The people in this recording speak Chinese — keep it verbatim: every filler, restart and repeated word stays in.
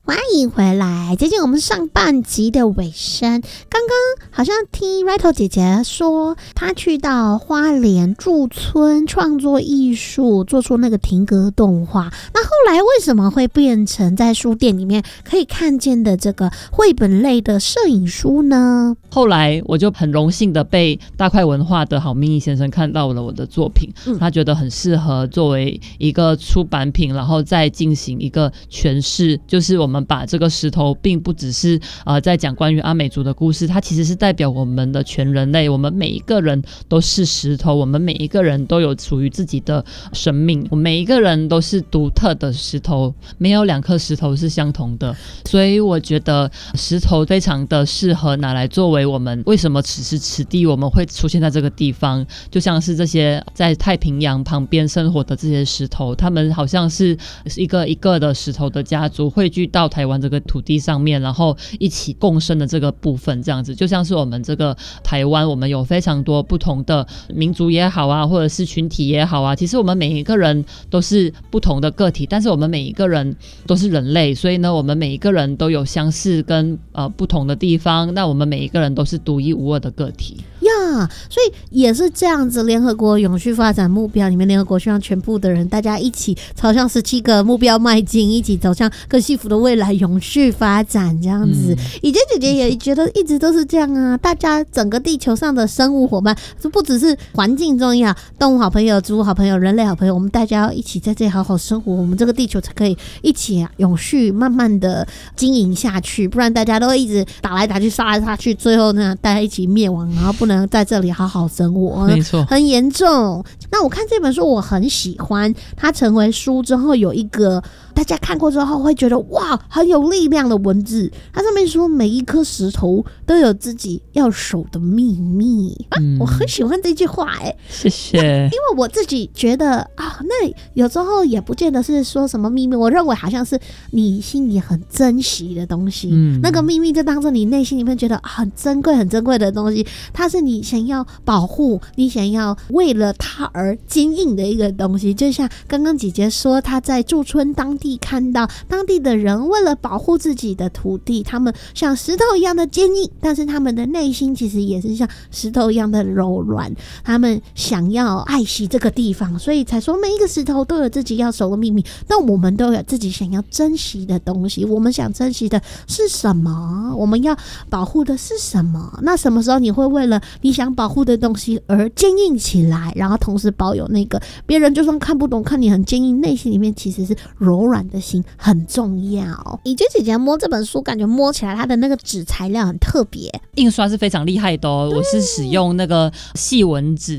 欢迎回来。接近我们上半集的尾声，刚刚好像听 Rito 姐姐说，她去到花莲驻村创作艺术，做出那个停格动画。那后来为什么会变成在书店里面可以看见的这个绘本类的摄影书呢？ 后来我就很荣幸的被大块文化的郝明义先生看到了我的作品，嗯、他觉得很适合作为一个出版品，然后再进行一个诠释，就是我们把这个石头并不只是呃在讲关于阿美族的故事，它其实是代表我们的全人类，我们每一个人都是石头，我们每一个人都有属于自己的生命，我们每一个人都是独特的石头，没有两颗石头是相同的，所以我觉得石头非常的适合拿来作为我们为什么此时此地我们会出现在这个地方，就像是这些在太平洋旁边生活的这些石头，他们好像是一个一个的石头的家族汇聚到台湾这个土地上面，然后一起共生的这个部分，这样子就像是我们这个台湾，我们有非常多不同的民族也好啊，或者是群体也好啊，其实我们每一个人都是不同的个体，但是我们每一个人都是人类，所以呢我们每一个人都有相似跟、呃、不同的地方，那我们每一个人都是独一无二的个体呀、yeah, 所以也是这样子，联合国永续发展目标里面，联合国希望全部的人大家一起朝向十七个目标迈进，一起走向更幸福的未来，永续发展这样子。以前姐姐也觉得一直都是这样啊，大家整个地球上的生物伙伴，不只是环境重要，动物好朋友、植物好朋友、人类好朋友，我们大家要一起在这里好好生活，我们这个地球才可以一起、啊、永续慢慢的经营下去，不然大家都一直打来打去、杀来杀去，最后呢大家一起灭亡，然后不能在这里好好生活， 没错， 很严重。那我看这本书我很喜欢，它成为书之后有一个大家看过之后会觉得哇很有力量的文字，它上面说每一颗石头都有自己要守的秘密、啊嗯、我很喜欢这句话哎、欸， 谢谢。 因为我自己觉得啊，那有时候也不见得是说什么秘密，我认为好像是你心里很珍惜的东西、嗯、那个秘密就当作你内心里面觉得、啊、很珍贵很珍贵的东西，它是你想要保护，你想要为了它而坚硬的一个东西。就像刚刚姐姐说，她在驻村当地看到当地的人为了保护自己的土地，他们像石头一样的坚硬，但是他们的内心其实也是像石头一样的柔软，他们想要爱惜这个地方，所以才说每一个石头都有自己要守的秘密，但我们都有自己想要珍惜的东西。我们想珍惜的是什么？我们要保护的是什么？那什么时候你会为了你想保护的东西而坚硬起来，然后同时保有那个别人就算看不懂，看你很坚硬，内心里面其实是柔软的心，很重要。以娟姐姐摸这本书，感觉摸起来它的那个纸材料很特别， 印刷是非常厉害的哦。我是使用那个细纹纸，